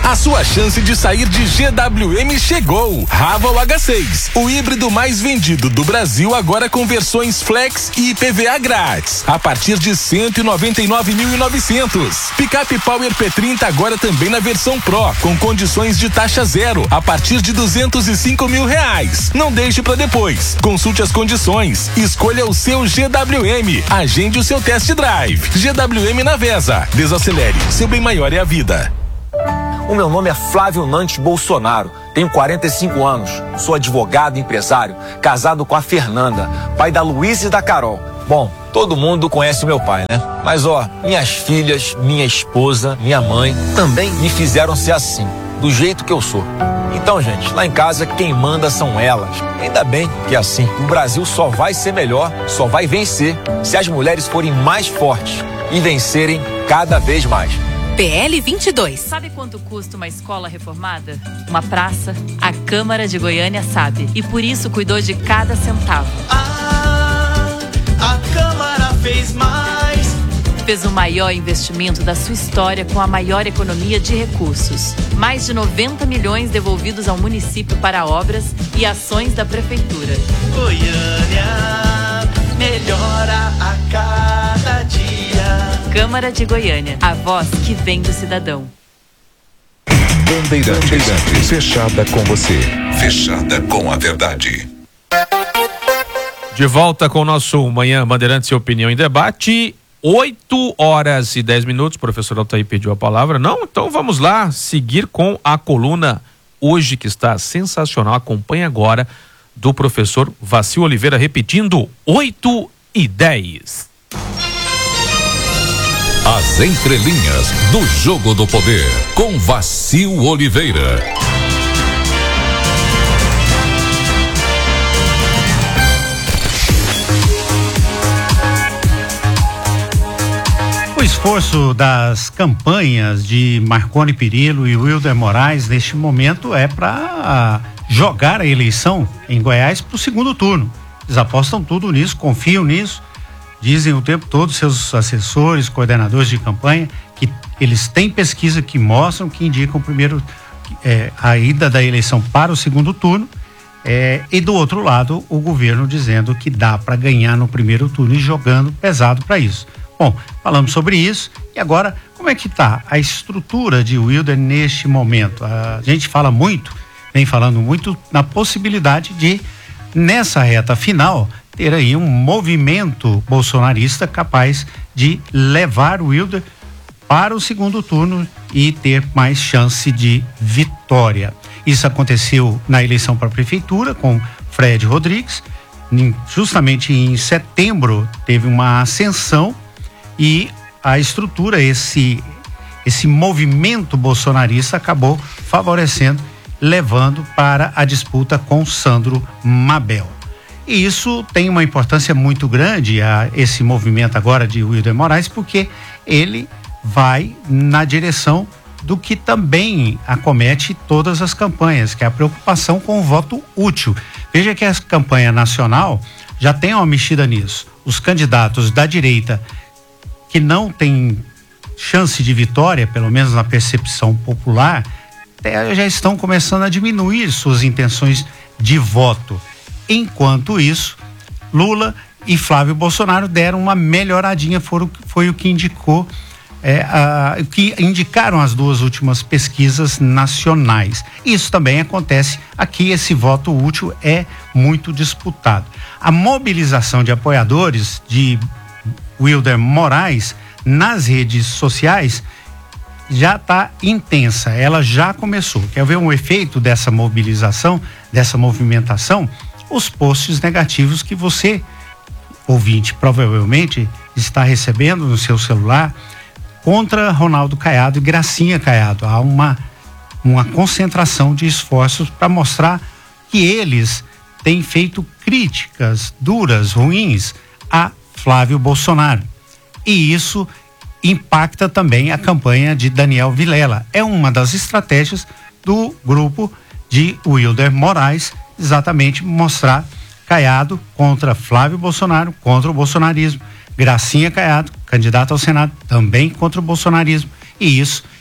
A sua chance de sair de GWM chegou. Raval H6, o híbrido mais vendido do Brasil, agora com versões Flex e IPVA grátis, a partir de 199.900. Picape Power P30 agora também na versão Pro, com condições de taxa zero, a partir de R$205 mil. Não deixe para depois. Consulte as condições. Escolha o seu GWM. Agende o seu test drive. GWM na Vesa. Desacelere. Seu bem maior é a vida. O meu nome é Flávio Nantes Bolsonaro, tenho 45 anos, sou advogado e empresário, casado com a Fernanda, pai da Luísa e da Carol. Bom, todo mundo conhece o meu pai, né? Mas minhas filhas, minha esposa, minha mãe também me fizeram ser assim, do jeito que eu sou. Então, gente, lá em casa quem manda são elas. Ainda bem que é assim, o Brasil só vai ser melhor, só vai vencer se as mulheres forem mais fortes e vencerem cada vez mais. PL 22. Sabe quanto custa uma escola reformada? Uma praça? A Câmara de Goiânia sabe. E por isso cuidou de cada centavo. A Câmara fez mais. Fez o maior investimento da sua história com a maior economia de recursos. Mais de 90 milhões devolvidos ao município para obras e ações da Prefeitura. Goiânia melhora a cada dia. Câmara de Goiânia, a voz que vem do cidadão. Bandeirantes, fechada com você, fechada com a verdade. De volta com o nosso Manhã Bandeirantes e Opinião em Debate, 8h10. O professor Altair pediu a palavra. Não? Então vamos lá, seguir com a coluna hoje que está sensacional. Acompanhe agora do professor Vacil Oliveira, repetindo, 8h10. As entrelinhas do Jogo do Poder, com Vacil Oliveira. O esforço das campanhas de Marconi Perillo e Wilder Moraes neste momento é para jogar a eleição em Goiás para o segundo turno. Eles apostam tudo nisso, confiam nisso. Dizem o tempo todo, seus assessores, coordenadores de campanha, que eles têm pesquisa que mostram, que indicam primeiro a ida da eleição para o segundo turno, e do outro lado o governo dizendo que dá para ganhar no primeiro turno e jogando pesado para isso. Bom, falamos sobre isso e agora como é que está a estrutura de Wilder neste momento? A gente vem falando muito na possibilidade de, nessa reta final, ter aí um movimento bolsonarista capaz de levar o Wilder para o segundo turno e ter mais chance de vitória. Isso aconteceu na eleição para a prefeitura com Fred Rodrigues. Justamente em setembro teve uma ascensão e a estrutura, esse movimento bolsonarista acabou favorecendo, levando para a disputa com Sandro Mabel. E isso tem uma importância muito grande, esse movimento agora de Wilder Moraes, porque ele vai na direção do que também acomete todas as campanhas, que é a preocupação com o voto útil. Veja que a campanha nacional já tem uma mexida nisso. Os candidatos da direita que não têm chance de vitória, pelo menos na percepção popular, já estão começando a diminuir suas intenções de voto. Enquanto isso, Lula e Flávio Bolsonaro deram uma melhoradinha, foi o que indicou, que indicaram as duas últimas pesquisas nacionais. Isso também acontece aqui, esse voto útil é muito disputado. A mobilização de apoiadores de Wilder Moraes nas redes sociais já está intensa, ela já começou. Quer ver um efeito dessa mobilização, dessa movimentação? Os posts negativos que você, ouvinte, provavelmente está recebendo no seu celular contra Ronaldo Caiado e Gracinha Caiado. Há uma concentração de esforços para mostrar que eles têm feito críticas duras, ruins a Flávio Bolsonaro. E isso impacta também a campanha de Daniel Vilela. É uma das estratégias do grupo de Wilder Moraes, exatamente mostrar Caiado contra Flávio Bolsonaro, contra o bolsonarismo. Gracinha Caiado, candidata ao Senado, também contra o bolsonarismo. E isso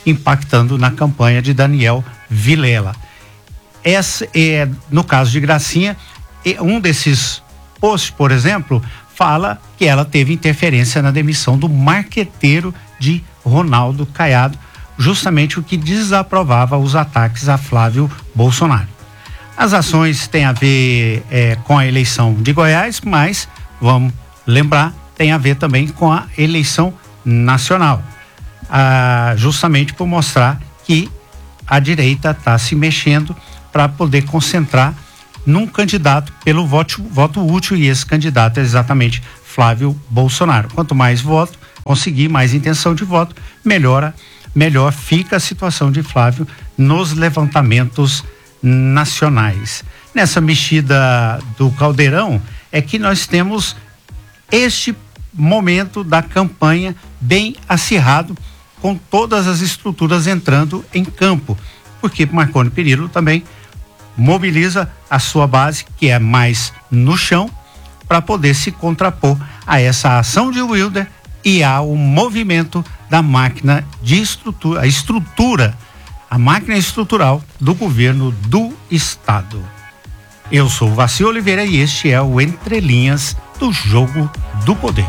impactando na campanha de Daniel Vilela. Essa é, no caso de Gracinha, um desses posts, por exemplo, fala que ela teve interferência na demissão do marqueteiro de Ronaldo Caiado, justamente o que desaprovava os ataques a Flávio Bolsonaro. As ações têm a ver com a eleição de Goiás, mas, vamos lembrar, tem a ver também com a eleição nacional. Justamente por mostrar que a direita está se mexendo para poder concentrar num candidato pelo voto útil, e esse candidato é exatamente Flávio Bolsonaro. Quanto mais voto conseguir, mais intenção de voto, melhor fica a situação de Flávio nos levantamentos nacionais. Nessa mexida do caldeirão é que nós temos este momento da campanha bem acirrado, com todas as estruturas entrando em campo, porque Marconi Perillo também mobiliza a sua base, que é mais no chão, para poder se contrapor a essa ação de Wilder e ao movimento da máquina de estrutura, a máquina estrutural do governo do estado. Eu sou o Vacil Oliveira e este é o Entre Linhas do Jogo do Poder.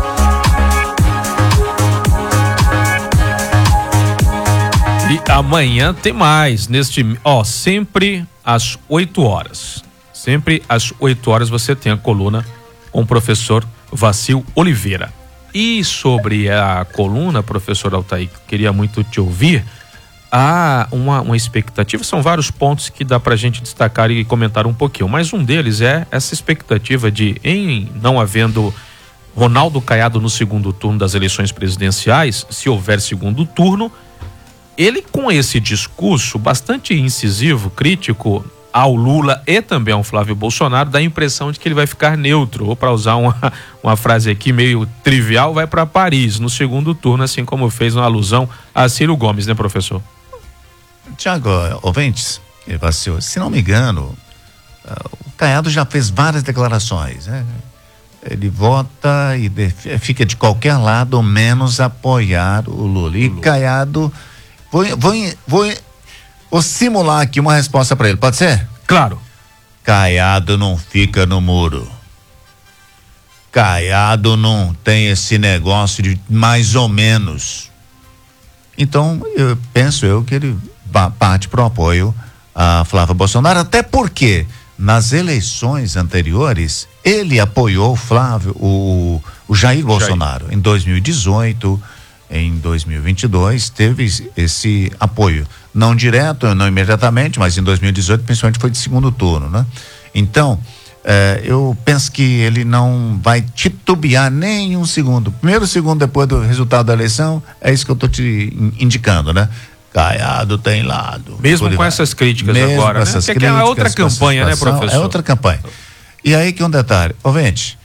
E amanhã tem mais sempre às 8 horas. Sempre às 8 horas você tem a coluna com o professor Vacil Oliveira. E sobre a coluna, professor Altair, queria muito te ouvir. Há uma expectativa, são vários pontos que dá pra gente destacar e comentar um pouquinho, mas um deles é essa expectativa de, em não havendo Ronaldo Caiado no segundo turno das eleições presidenciais, se houver segundo turno, ele, com esse discurso bastante incisivo, crítico ao Lula e também ao Flávio Bolsonaro, dá a impressão de que ele vai ficar neutro, ou, para usar uma frase aqui meio trivial, vai para Paris no segundo turno, assim como fez uma alusão a Ciro Gomes, né, professor? Tiago, ouvintes, se não me engano, o Caiado já fez várias declarações, né? Ele vota e fica de qualquer lado, menos apoiar o Lula. E Caiado, vou simular aqui uma resposta para ele, pode ser? Claro. Caiado não fica no muro. Caiado não tem esse negócio de mais ou menos. Então, penso que ele parte pro apoio a Flávio Bolsonaro, até porque nas eleições anteriores ele apoiou o Jair Bolsonaro. Em 2018, em 2022 teve esse apoio, não direto, não imediatamente, mas em 2018 principalmente foi de segundo turno, né? Então, eu penso que ele não vai titubear nem um segundo. Primeiro segundo depois do resultado da eleição, é isso que eu tô te indicando, né? Caiado tem lado. Mesmo com essas críticas agora, né? Que é outra campanha, né, professor? É outra campanha. E aí que um detalhe, ouvinte,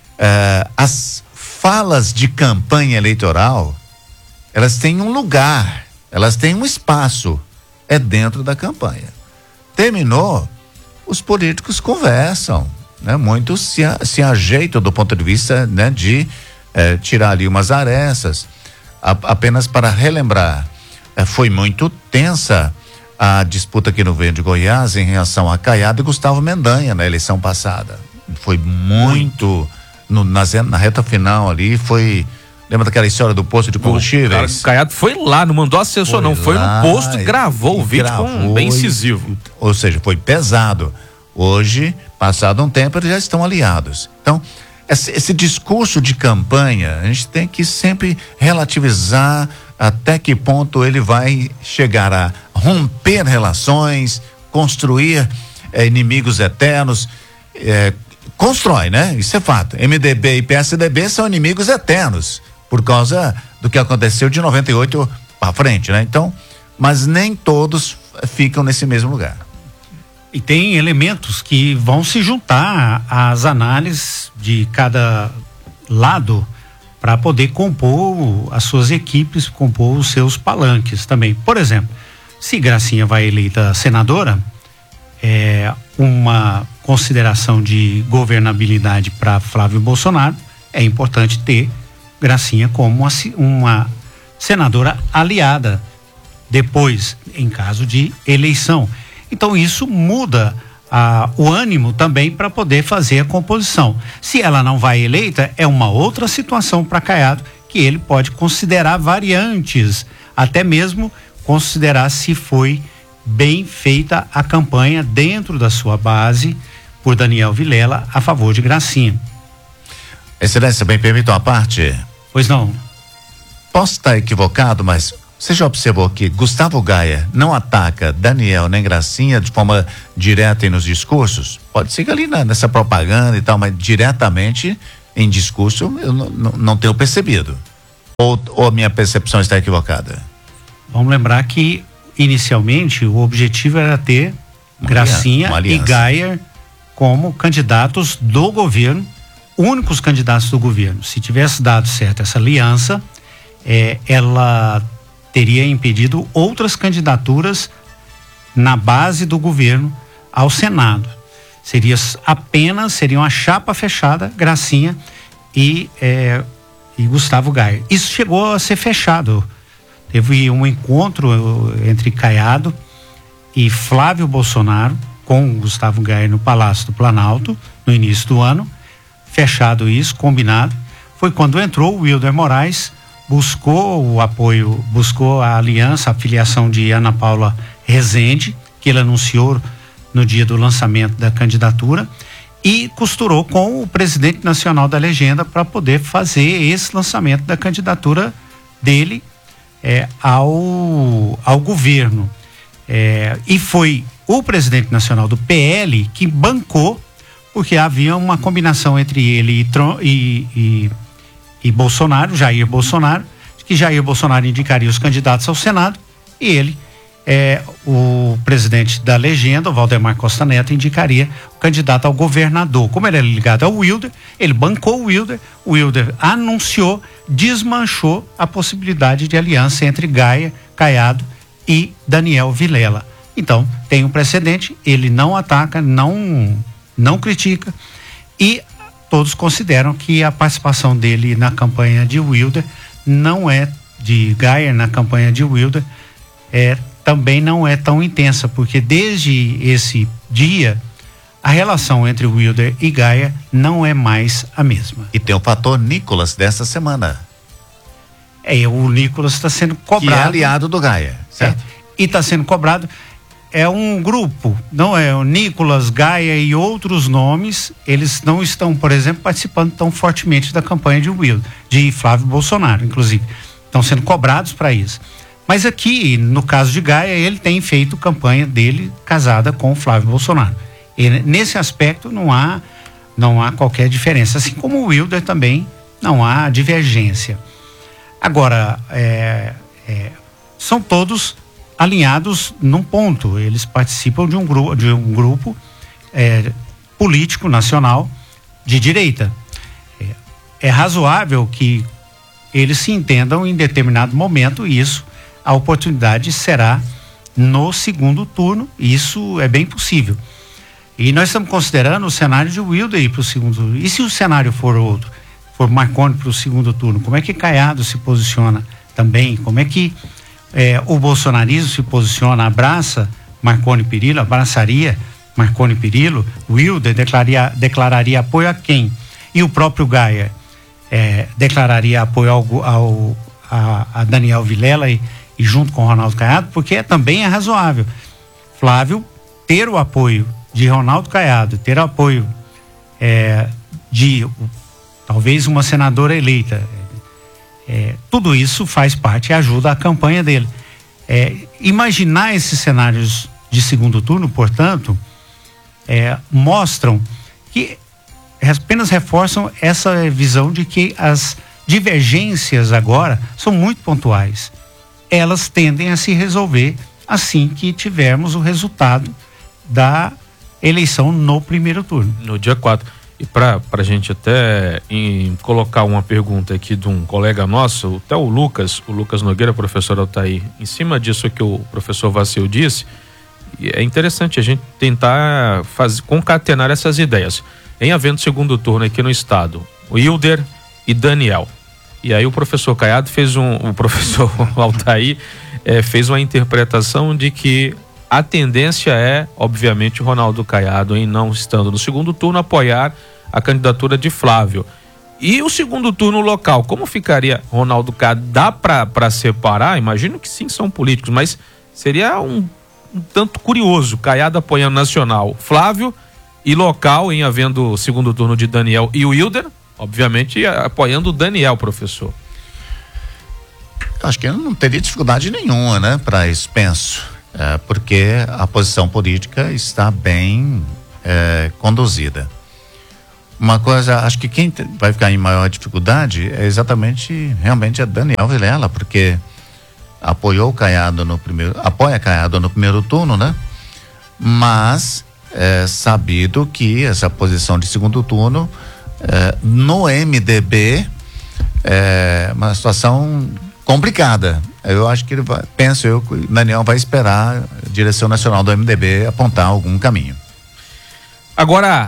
as falas de campanha eleitoral, elas têm um lugar, elas têm um espaço, é dentro da campanha. Terminou, os políticos conversam, né? Muitos se ajeitam do ponto de vista, né, de tirar ali umas arestas. Apenas para relembrar, foi muito tensa a disputa aqui no Verde Goiás em relação a Caiado e Gustavo Mendanha na eleição passada. Foi muito na reta final ali, foi. Lembra daquela história do posto de combustíveis? O Caiado foi lá, não mandou assessor, foi no posto, gravou o vídeo bem incisivo. Ou seja, foi pesado. Hoje, passado um tempo, eles já estão aliados. Então, esse discurso de campanha, a gente tem que sempre relativizar até que ponto ele vai chegar a romper relações, construir inimigos eternos. Constrói, né? Isso é fato. MDB e PSDB são inimigos eternos por causa do que aconteceu de 98 para frente, né? Então, mas nem todos ficam nesse mesmo lugar. E tem elementos que vão se juntar às análises de cada lado para poder compor as suas equipes, compor os seus palanques também. Por exemplo, se Gracinha vai eleita senadora, uma consideração de governabilidade para Flávio Bolsonaro, é importante ter Gracinha como uma senadora aliada depois, em caso de eleição. Então isso muda o ânimo também para poder fazer a composição. Se ela não vai eleita, é uma outra situação para Caiado, que ele pode considerar variantes, até mesmo considerar se foi bem feita a campanha dentro da sua base por Daniel Vilela a favor de Gracinha. Excelência, bem permita uma parte? Pois não. Posso estar equivocado, mas você já observou que Gustavo Gaia não ataca Daniel nem Gracinha de forma direta e nos discursos? Pode ser que ali nessa propaganda e tal, mas diretamente em discurso eu não tenho percebido. Ou a minha percepção está equivocada? Vamos lembrar que inicialmente o objetivo era ter Gracinha e Gaia como candidatos do governo, únicos candidatos do governo. Se tivesse dado certo essa aliança, ela teria impedido outras candidaturas na base do governo ao Senado. Seria uma chapa fechada, Gracinha e Gustavo Gaia. Isso chegou a ser fechado. Teve um encontro entre Caiado e Flávio Bolsonaro com Gustavo Gaia no Palácio do Planalto no início do ano. Fechado isso, combinado. Foi quando entrou o Wilder Moraes, buscou o apoio, buscou a aliança, a filiação de Ana Paula Rezende, que ele anunciou no dia do lançamento da candidatura, e costurou com o presidente nacional da legenda para poder fazer esse lançamento da candidatura dele ao governo. E foi o presidente nacional do PL que bancou, porque havia uma combinação entre ele e Bolsonaro, Jair Bolsonaro, que Jair Bolsonaro indicaria os candidatos ao Senado e ele, o presidente da legenda, o Valdemar Costa Neto, indicaria o candidato ao governador. Como ele era ligado ao Wilder, ele bancou o Wilder anunciou, desmanchou a possibilidade de aliança entre Gaia, Caiado e Daniel Vilela. Então, tem um precedente, ele não ataca, não critica, e todos consideram que a participação dele na campanha de Wilder não é de Gaia, na campanha de Wilder, também não é tão intensa, porque desde esse dia a relação entre Wilder e Gaia não é mais a mesma. E tem o fator Nicolas dessa semana. O Nicolas está sendo cobrado. Que é aliado do Gaia, certo? E está sendo cobrado. É um grupo, não é o Nicolas, Gaia e outros nomes, eles não estão, por exemplo, participando tão fortemente da campanha de Flávio Bolsonaro, inclusive. Estão sendo cobrados para isso. Mas aqui, no caso de Gaia, ele tem feito campanha dele casada com o Flávio Bolsonaro. Nesse aspecto não há qualquer diferença, assim como o Wilder também não há divergência. Agora, são todos alinhados num ponto, eles participam de um grupo político nacional de direita. É razoável que eles se entendam em determinado momento, e isso, a oportunidade será no segundo turno, isso é bem possível. E nós estamos considerando o cenário de Wilder ir para o segundo turno. E se o cenário for outro, for Marconi para o segundo turno, como é que Caiado se posiciona também? Como é que o bolsonarismo se posiciona, abraça Marconi Perillo, abraçaria Marconi Perillo? Wilder declararia apoio a quem? E o próprio Gaia declararia apoio a Daniel Vilela e junto com Ronaldo Caiado, porque também é razoável Flávio ter o apoio de Ronaldo Caiado, ter o apoio de talvez uma senadora eleita. Tudo isso faz parte e ajuda a campanha dele. Imaginar esses cenários de segundo turno, portanto, mostram que apenas reforçam essa visão de que as divergências agora são muito pontuais. Elas tendem a se resolver assim que tivermos o resultado da eleição no primeiro turno. No dia 4. E para a gente até colocar uma pergunta aqui de um colega nosso, até o Lucas Nogueira, professor Altair, em cima disso que o professor Vacil disse, é interessante a gente tentar concatenar essas ideias. Em havendo segundo turno aqui no estado, Wilder e Daniel. E aí o professor Caiado o professor Altair fez uma interpretação de que a tendência é, obviamente, Ronaldo Caiado, em não estando no segundo turno, apoiar a candidatura de Flávio. E o segundo turno local, como ficaria Ronaldo Caiado? Dá para separar? Imagino que sim, são políticos, mas seria um tanto curioso, Caiado apoiando nacional, Flávio, e local, em havendo o segundo turno de Daniel e Wilder, obviamente apoiando o Daniel, professor. Acho que eu não teria dificuldade nenhuma, né, para isso, penso, porque a posição política está bem conduzida. Uma coisa, acho que quem vai ficar em maior dificuldade é realmente a Daniel Vilela, porque apoia Caiado no primeiro turno, né? Mas é sabido que essa posição de segundo turno no MDB é uma situação complicada. Eu acho que penso que o Daniel vai esperar a direção nacional do MDB apontar algum caminho. Agora,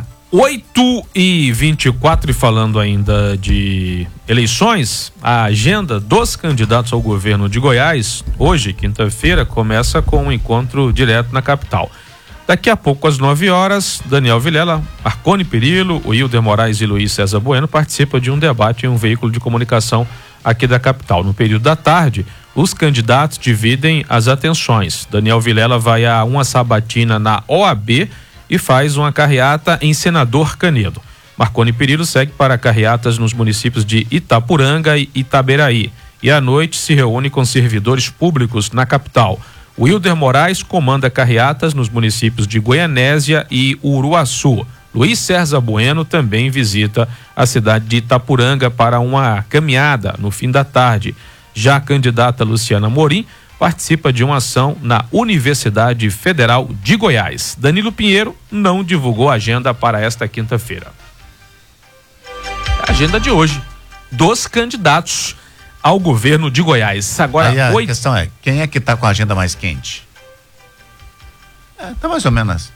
8h24, e falando ainda de eleições, a agenda dos candidatos ao governo de Goiás, hoje, quinta-feira, começa com um encontro direto na capital. Daqui a pouco, às 9 horas, Daniel Vilela, Marconi Perillo, Wilder Moraes e Luiz César Bueno participam de um debate em um veículo de comunicação aqui da capital. No período da tarde, os candidatos dividem as atenções. Daniel Vilela vai a uma sabatina na OAB e faz uma carreata em Senador Canedo. Marconi Perillo segue para carreatas nos municípios de Itapuranga e Itaberaí. E à noite se reúne com servidores públicos na capital. Wilder Moraes comanda carreatas nos municípios de Goianésia e Uruaçu. Luiz César Bueno também visita a cidade de Itapuranga para uma caminhada no fim da tarde. Já a candidata Luciana Morim participa de uma ação na Universidade Federal de Goiás. Danilo Pinheiro não divulgou a agenda para esta quinta-feira. A agenda de hoje dos candidatos ao governo de Goiás. Agora, aí a questão é, quem é que está com a agenda mais quente? Tá mais ou menos.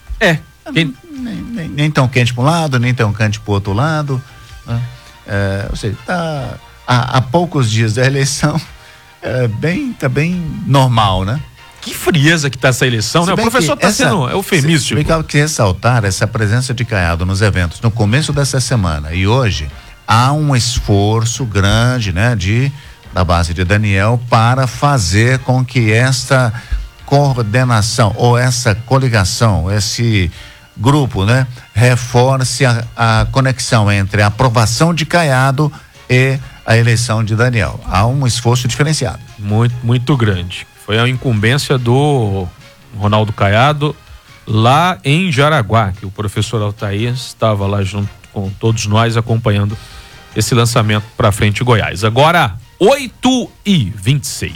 Nem tão quente para um lado, nem tão quente para o outro lado, né? Ou seja, tá há poucos dias da eleição. Tá bem normal, né? Que frieza que tá essa eleição, né? O professor tá sendo eufemístico. Eu queria ressaltar essa presença de Caiado nos eventos no começo dessa semana e hoje há um esforço grande, né, da base de Daniel para fazer com que esta coordenação ou essa coligação, esse grupo, né, reforce a conexão entre a aprovação de Caiado e a eleição de Daniel. Há um esforço diferenciado. Muito, muito grande. Foi a incumbência do Ronaldo Caiado lá em Jaraguá, que o professor Altair estava lá junto com todos nós acompanhando esse lançamento para frente Goiás. Agora, 8h26.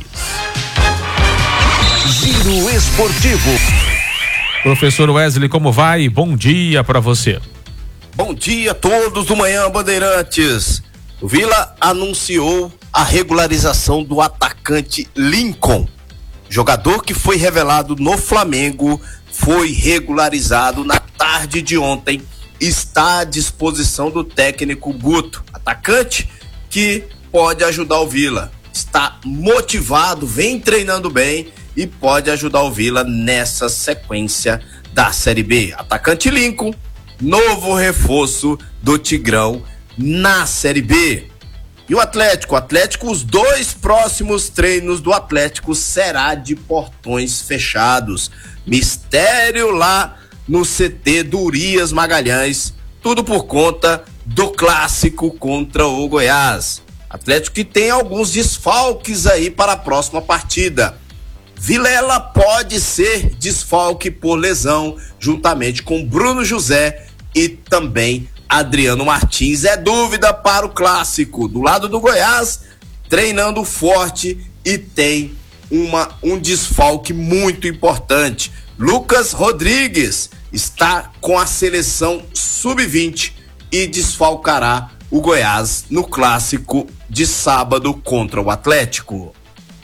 Giro Esportivo. Professor Wesley, como vai? Bom dia para você. Bom dia a todos do Manhã Bandeirantes. O Vila anunciou a regularização do atacante Lincoln. Jogador que foi revelado no Flamengo, foi regularizado na tarde de ontem, está à disposição do técnico Guto. Atacante que pode ajudar o Vila. Está motivado, vem treinando bem e pode ajudar o Vila nessa sequência da Série B. Atacante Lincoln, novo reforço do Tigrão na Série B. E o Atlético, os 2 próximos treinos do Atlético será de portões fechados. Mistério lá no CT do Urias Magalhães, tudo por conta do clássico contra o Goiás. Atlético que tem alguns desfalques aí para a próxima partida. Vilela pode ser desfalque por lesão, juntamente com Bruno José e também Adriano Martins. É dúvida para o clássico. Do lado do Goiás, treinando forte e tem um desfalque muito importante. Lucas Rodrigues está com a seleção sub-20 e desfalcará o Goiás no clássico de sábado contra o Atlético.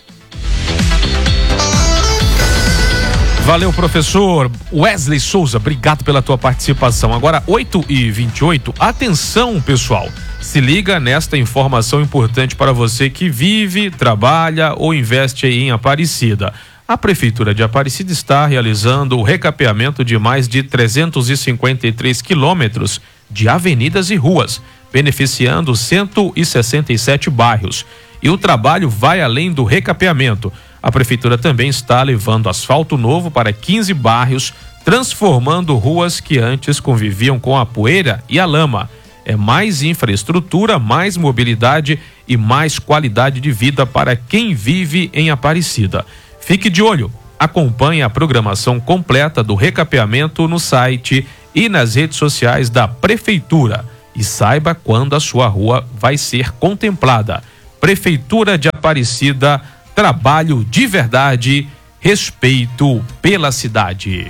Valeu, professor Wesley Souza, obrigado pela tua participação. Agora, 8h28, atenção, pessoal, Se liga nesta informação importante para você que vive, trabalha ou investe aí em Aparecida. A Prefeitura de Aparecida está realizando o recapeamento de mais de 353 quilômetros de avenidas e ruas, beneficiando 167 bairros. E o trabalho vai além do recapeamento. A Prefeitura também está levando asfalto novo para 15 bairros, transformando ruas que antes conviviam com a poeira e a lama. É mais infraestrutura, mais mobilidade e mais qualidade de vida para quem vive em Aparecida. Fique de olho, acompanhe a programação completa do recapeamento no site e nas redes sociais da Prefeitura e saiba quando a sua rua vai ser contemplada. Prefeitura de Aparecida, trabalho de verdade, respeito pela cidade.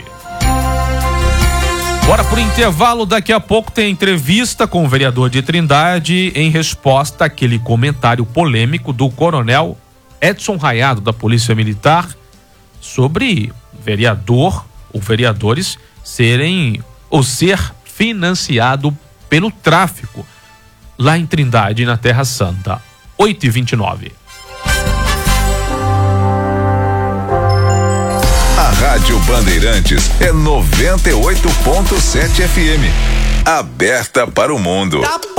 Bora pro intervalo, daqui a pouco tem entrevista com o vereador de Trindade em resposta àquele comentário polêmico do coronel Edson Raiado da Polícia Militar sobre vereador ou vereadores serem ou ser financiado pelo tráfico lá em Trindade, na Terra Santa. 8h29. A Rádio Bandeirantes é 98.7 FM. Aberta para o mundo.